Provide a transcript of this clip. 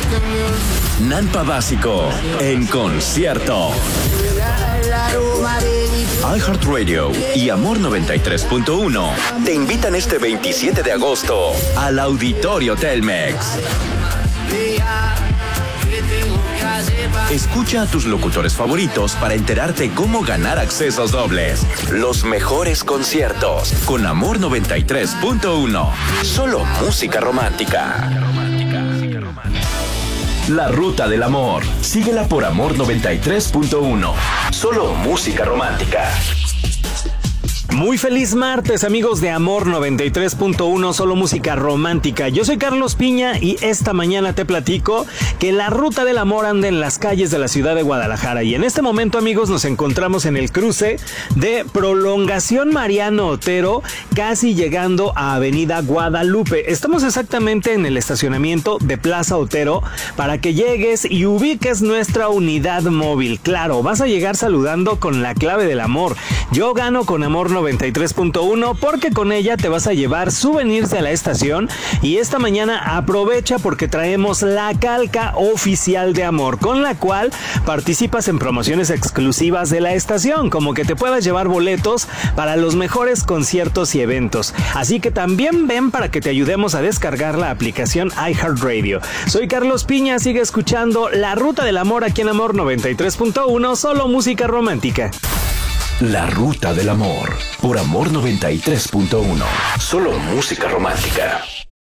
Nampa Básico en concierto. iHeartRadio y Amor 93.1 te invitan este 27 de agosto al Auditorio Telmex. Escucha a tus locutores favoritos para enterarte cómo ganar accesos dobles. Los mejores conciertos con Amor 93.1. Solo música romántica. La Ruta del Amor. Síguela por Amor 93.1. Solo música romántica. Muy feliz martes, amigos de Amor 93.1, solo música romántica. Yo soy Carlos Piña y esta mañana te platico que la Ruta del Amor anda en las calles de la ciudad de Guadalajara. Y en este momento, amigos, nos encontramos en el cruce de Prolongación Mariano Otero, casi llegando a Avenida Guadalupe. Estamos exactamente en el estacionamiento de Plaza Otero para que llegues y ubiques nuestra unidad móvil. Claro, vas a llegar saludando con la clave del amor. Yo gano con Amor 93.1 porque con ella te vas a llevar souvenirs de la estación y esta mañana aprovecha porque traemos la calca oficial de Amor con la cual participas en promociones exclusivas de la estación, como que te puedas llevar boletos para los mejores conciertos y eventos. Así que también ven para que te ayudemos a descargar la aplicación iHeartRadio. Soy Carlos Piña, sigue escuchando La Ruta del Amor aquí en Amor 93.1, solo música romántica. La Ruta del Amor por Amor 93.1. Solo música romántica.